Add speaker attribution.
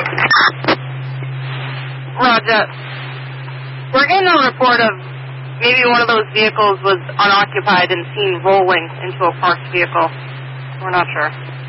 Speaker 1: Roger. We're getting a report of maybe one of those vehicles was unoccupied and seen rolling into a parked vehicle. We're not sure.